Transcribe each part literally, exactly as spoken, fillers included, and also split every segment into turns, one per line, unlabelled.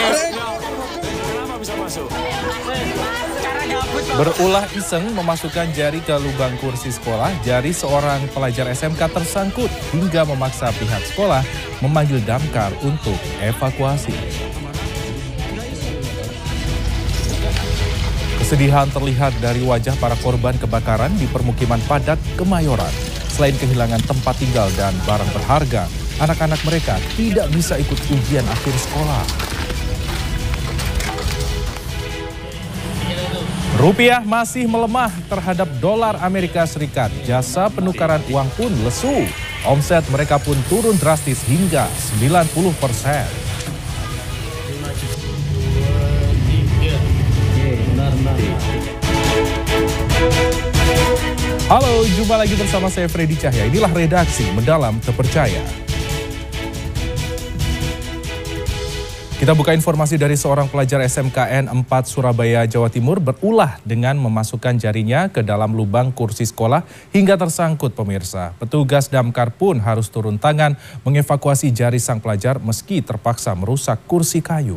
Kenapa bisa masuk?
Berulah iseng memasukkan jari ke lubang kursi sekolah, jari seorang pelajar S M K tersangkut hingga memaksa pihak sekolah memanggil damkar untuk evakuasi. Kesedihan terlihat dari wajah para korban kebakaran di permukiman padat Kemayoran. Selain kehilangan tempat tinggal dan barang berharga, anak-anak mereka tidak bisa ikut ujian akhir sekolah. Rupiah masih melemah terhadap dolar Amerika Serikat. Jasa penukaran uang pun lesu. Omset mereka pun turun drastis hingga sembilan puluh persen. Halo, jumpa lagi bersama saya Freddy Cahya. Inilah redaksi Mendalam Terpercaya. Kita buka informasi dari seorang pelajar S M K N empat Surabaya, Jawa Timur berulah dengan memasukkan jarinya ke dalam lubang kursi sekolah hingga tersangkut pemirsa. Petugas damkar pun harus turun tangan mengevakuasi jari sang pelajar meski terpaksa merusak kursi kayu.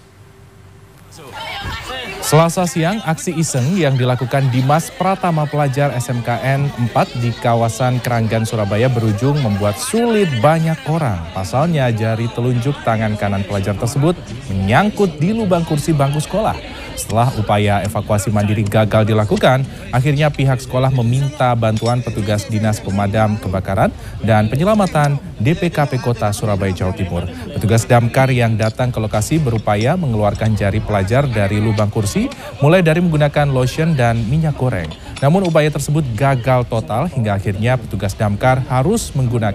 Selasa siang, aksi iseng yang dilakukan Dimas Pratama pelajar S M K N empat di kawasan Keranggan, Surabaya berujung membuat sulit banyak orang. Pasalnya jari telunjuk tangan kanan pelajar tersebut menyangkut di lubang kursi bangku sekolah. Setelah upaya evakuasi mandiri gagal dilakukan, akhirnya pihak sekolah meminta bantuan petugas Dinas Pemadam Kebakaran dan Penyelamatan D P K P Kota Surabaya, Jawa Timur. Petugas damkar yang datang ke lokasi berupaya mengeluarkan jari pelajar dari lubang kursi, mulai dari menggunakan lotion dan minyak goreng. Namun upaya tersebut gagal total hingga akhirnya petugas damkar harus menggunakan